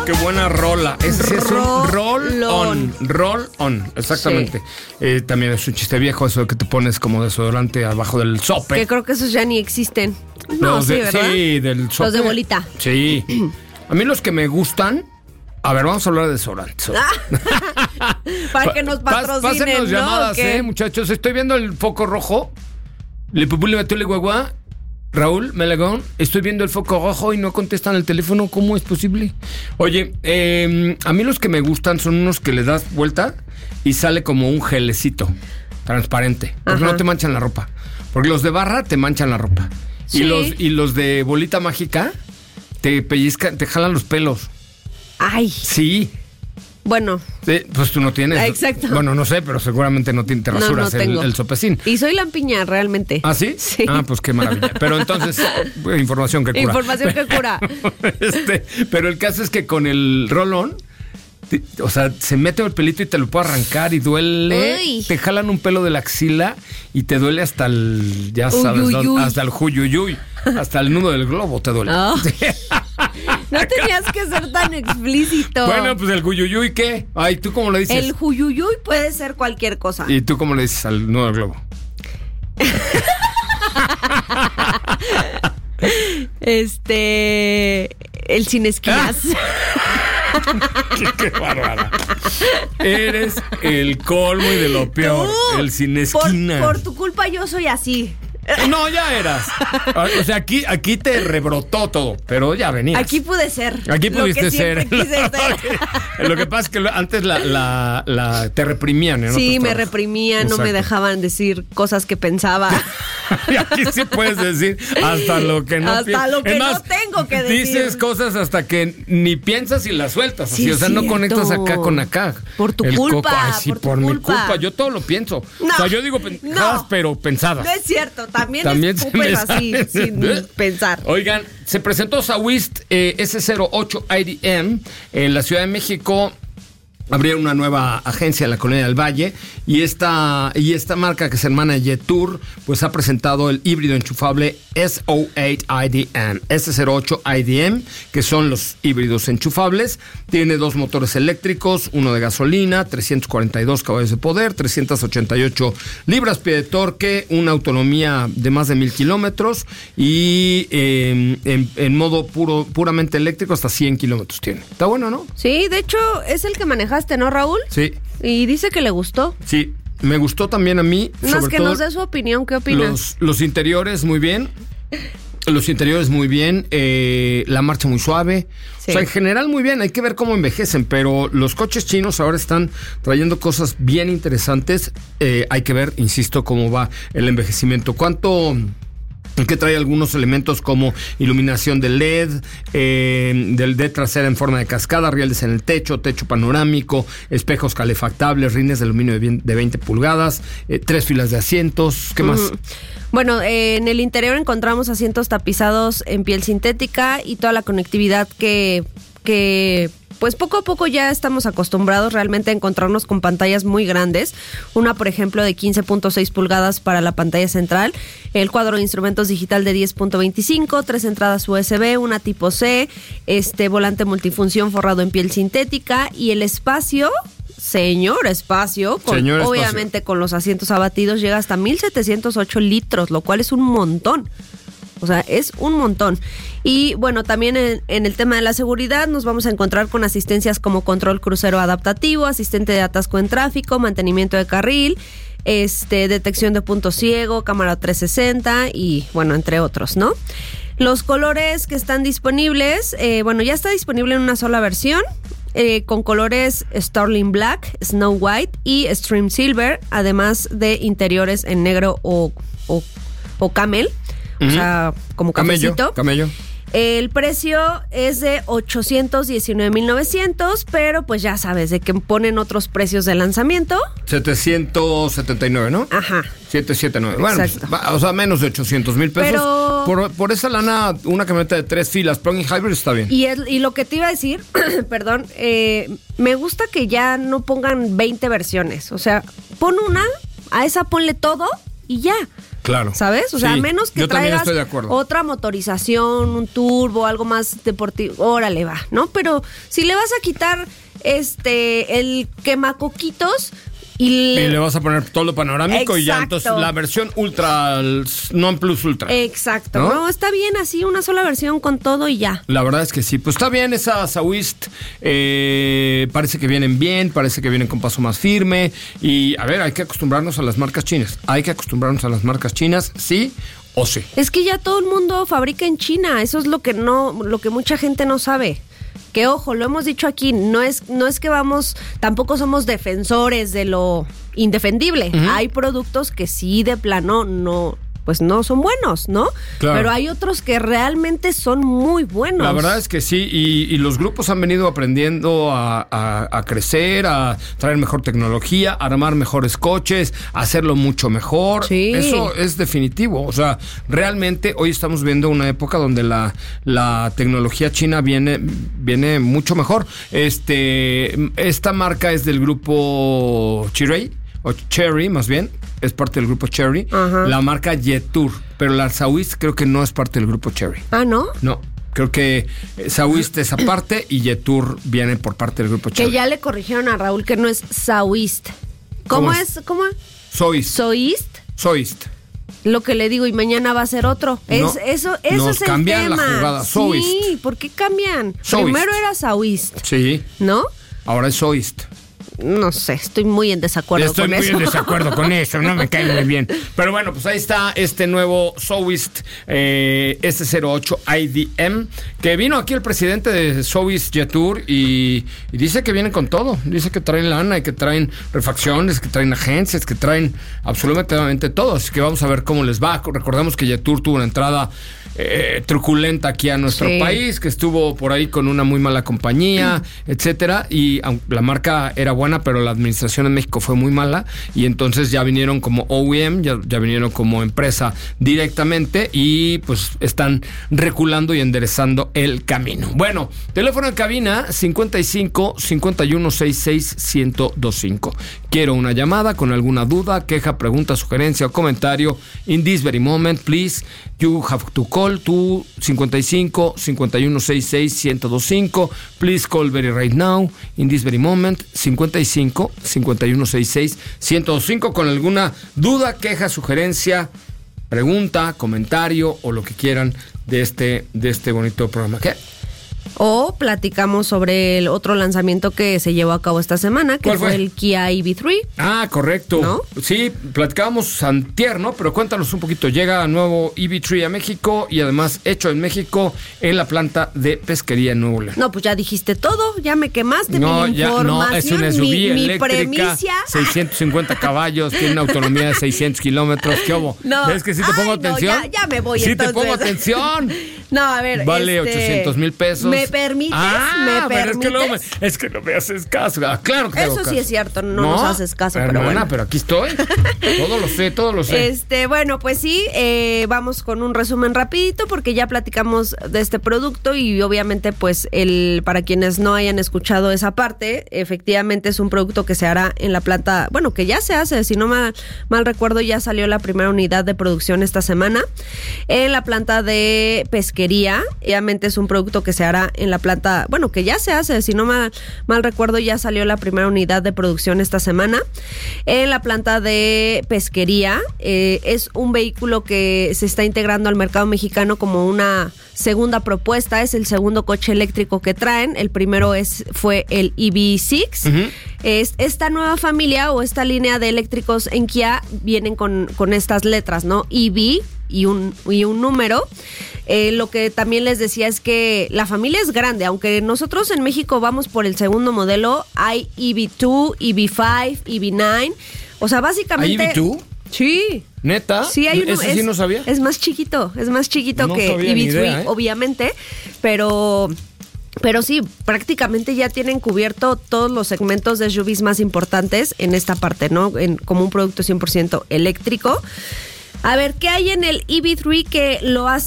qué buena rola. Ese sí es un roll-on. Roll-on, exactamente. Sí. También es un chiste viejo eso de que te pones como desodorante abajo del sope. Que creo que esos ya ni existen. No, sí, ¿verdad? Sí, del sope. Los de bolita. Sí. A mí los que me gustan... A ver, vamos a hablar de desodorante. Para que nos patrocinen, pásenos llamadas, ¿qué? Muchachos. Estoy viendo el foco rojo. Le pupule batule guagua. Raúl Melagón, estoy viendo el foco rojo y no contestan el teléfono. ¿Cómo es posible? Oye, a mí los que me gustan son unos que le das vuelta y sale como un gelecito transparente. Porque no te manchan la ropa. Porque los de barra te manchan la ropa. Sí. Y los de bolita mágica te pellizcan, te jalan los pelos. Ay. Sí. Bueno. Sí, pues tú no tienes. Exacto. Bueno, no sé, pero seguramente no te rasuras el sopecín. Y soy lampiña, realmente. ¿Ah, sí? Sí. Ah, pues qué maravilla. Pero entonces, información que cura. Información que cura. Pero el caso es que con el rolón, o sea, se mete el pelito y te lo puede arrancar y duele. Uy. Te jalan un pelo de la axila y te duele hasta el, ya sabes, hasta el juyuyuy. Hasta el nudo del globo te duele. Oh. Sí. No tenías que ser tan explícito. Bueno, pues el juyuyuy, ¿qué? Ay, ¿tú cómo le dices? El juyuyuy puede ser cualquier cosa. ¿Y tú cómo le dices al nudo del globo? El sin esquinas. Qué bárbara. Eres el colmo y de lo peor. El sin esquinas. Por tu culpa yo soy así. No, ya eras. O sea, aquí te rebrotó todo, pero ya venías. Aquí pude ser. Aquí pudiste ser. Quise ser. Lo que pasa es que antes te reprimían, ¿no? Sí, me reprimían, exacto. No me dejaban decir cosas que pensaba. Y aquí sí puedes decir hasta lo que no hasta lo que no tengo que decir. Dices cosas hasta que ni piensas y las sueltas. Así, sí, o sea, no conectas acá con acá. Por tu culpa. Ay, sí, por mi culpa. Yo todo lo pienso. No, o sea, yo digo pensadas, pero pensadas. No es cierto. También escupes así, sin pensar. Oigan, se presentó Sawist S08 IDM en la Ciudad de México. Abrieron una nueva agencia en la Colonia del Valle y esta marca que se hermana Jetour pues ha presentado el híbrido enchufable S08 IDM, S08 IDM, que son los híbridos enchufables. Tiene 2 motores eléctricos, uno de gasolina, 342 caballos de poder, 388 libras-pie de torque, una autonomía de más de 1,000 kilómetros y en modo puramente eléctrico hasta 100 kilómetros tiene. Está bueno, ¿no? Sí, de hecho es el que manejaste, ¿no, Raúl? Sí. Y dice que le gustó. Sí, me gustó también a mí. Más que nos dé su opinión, ¿qué opinas? Los interiores muy bien. Los interiores muy bien. La marcha muy suave. Sí. O sea, en general muy bien. Hay que ver cómo envejecen. Pero los coches chinos ahora están trayendo cosas bien interesantes. Hay que ver, insisto, cómo va el envejecimiento. Que trae algunos elementos como iluminación de LED, del LED trasera en forma de cascada, rieles en el techo panorámico, espejos calefactables, rines de aluminio de 20 pulgadas, 3 filas de asientos. ¿Qué más? Bueno, en el interior encontramos asientos tapizados en piel sintética y toda la conectividad que pues poco a poco ya estamos acostumbrados realmente a encontrarnos con pantallas muy grandes. Una, por ejemplo, de 15.6 pulgadas para la pantalla central, el cuadro de instrumentos digital de 10.25, 3 entradas USB, una tipo C, volante multifunción forrado en piel sintética y el espacio... Obviamente con los asientos abatidos llega hasta 1,708 litros, lo cual es un montón. O sea, es un montón. Y bueno, también en el tema de la seguridad nos vamos a encontrar con asistencias como control crucero adaptativo, asistente de atasco en tráfico, mantenimiento de carril, detección de punto ciego, cámara 360 y bueno, entre otros, ¿no? Los colores que están disponibles, ya está disponible en una sola versión, con colores Sterling Black, Snow White y Stream Silver, además de interiores en negro o camel. O sea, como cafecito. Camello. El precio es de 819,900, pero pues ya sabes, de que ponen otros precios de lanzamiento. 779, ¿no? Ajá. 779. Bueno, o sea, menos de 800,000 pesos. Pero por esa lana, una camioneta de 3 filas, plug-in hybrid está bien. Y lo que te iba a decir, perdón, me gusta que ya no pongan 20 versiones. O sea, pon una, a esa ponle todo y ya. Claro. ¿Sabes? O sea, a menos que traigas otra motorización, un turbo, algo más deportivo, órale va, ¿no? Pero si le vas a quitar el quemacoquitos y le vas a poner todo lo panorámico. Exacto. Y ya entonces la versión ultra, non plus ultra. Exacto. No, está bien así, una sola versión con todo y ya. La verdad es que sí. Pues está bien esa Sawist. Parece que vienen bien, parece que vienen con paso más firme. Y a ver, hay que acostumbrarnos a las marcas chinas. Sí o sí. Es que ya todo el mundo fabrica en China. Eso es lo que mucha gente no sabe. Que ojo, lo hemos dicho aquí, no es que tampoco somos defensores de lo indefendible. Uh-huh. Hay productos que sí de plano no son buenos, ¿no? Claro. Pero hay otros que realmente son muy buenos. La verdad es que sí, y los grupos han venido aprendiendo a crecer, a traer mejor tecnología, a armar mejores coches, a hacerlo mucho mejor. Sí. Eso es definitivo. O sea, realmente hoy estamos viendo una época donde la tecnología china viene mucho mejor. Esta marca es del grupo Chery, o Chery más bien, es parte del grupo Chery. Uh-huh. La marca Jetour, pero la Sawist creo que no es parte del grupo Chery. ¿Ah, no? No, creo que Sawist es aparte y Jetour viene por parte del grupo Chery. Que ya le corrigieron a Raúl que no es Sawist. ¿Cómo es? ¿Cómo? Soist. Lo que le digo, y mañana va a ser otro. Eso es el tema. Cambian la jugada. Soist. Sí, ¿por qué cambian? Soist. Primero era Sawist. Sí. ¿No? Ahora es Soist. No sé, estoy muy en desacuerdo con eso. Estoy muy en desacuerdo con eso, no me cae muy bien. Pero bueno, pues ahí está este nuevo Sawist S08 IDM, que vino aquí el presidente de Sawist Jetour y dice que vienen con todo. Dice que traen lana y que traen refacciones, que traen agencias, que traen absolutamente todo. Así que vamos a ver cómo les va. Recordamos que Jetour tuvo una entrada truculenta aquí a nuestro país, que estuvo por ahí con una muy mala compañía, etcétera, y la marca era buena, pero la administración en México fue muy mala, y entonces ya vinieron como OEM, ya vinieron como empresa directamente, y pues están reculando y enderezando el camino. Bueno, teléfono en cabina 55 51 66 1025. Quiero una llamada con alguna duda, queja, pregunta, sugerencia o comentario. In this very moment, please, you have to call to 55 51 66 1025. Please call right now, in this very moment, 55 51 66 1025, con alguna duda, queja, sugerencia, pregunta, comentario o lo que quieran de este bonito programa. ¿Qué? O platicamos sobre el otro lanzamiento que se llevó a cabo esta semana, que fue el Kia EV3. Ah, correcto. ¿No? Sí, platicábamos antier, ¿no? Pero cuéntanos un poquito. Llega nuevo EV3 a México y además hecho en México en la planta de pesquería en Nuevo León. No, pues ya dijiste todo, ya me quemaste mi información. No, es una SUV eléctrica, premicia. 650 caballos, tiene una autonomía de 600 kilómetros. ¿Qué hubo? No. ¿Es que si te pongo atención? No, ya me voy entonces. Sí te pongo atención. No, a ver. Vale 800,000 pesos. ¿Me permites? Pero es que no me haces caso. Claro que eso sí es cierto, no nos haces caso, pero bueno. Pero aquí estoy. Todo lo sé. Bueno, pues sí, vamos con un resumen rapidito porque ya platicamos de este producto y obviamente pues para quienes no hayan escuchado esa parte, efectivamente es un producto que se hará en la planta, bueno, que ya se hace, si no mal recuerdo, ya salió la primera unidad de producción esta semana en la planta de pesquería. Obviamente es un producto que se hará en la planta, bueno, que ya se hace, si no mal recuerdo, ya salió la primera unidad de producción esta semana en la planta de pesquería. Es un vehículo que se está integrando al mercado mexicano como una segunda propuesta, es el segundo coche eléctrico que traen. El primero fue el EV6. Uh-huh. Esta nueva familia o esta línea de eléctricos en Kia vienen con estas letras, ¿no? EV y un número. Lo que también les decía es que la familia es grande, aunque nosotros en México vamos por el segundo modelo, hay EV2, EV5, EV9, o sea, básicamente... ¿Hay EV2? Sí. ¿Neta? Sí, hay uno. ¿Ese sí no sabía? Es más chiquito no que EV3, obviamente, pero sí, prácticamente ya tienen cubierto todos los segmentos de SUVs más importantes en esta parte, ¿no? Como un producto 100% eléctrico. A ver, ¿qué hay en el EV3 que lo hace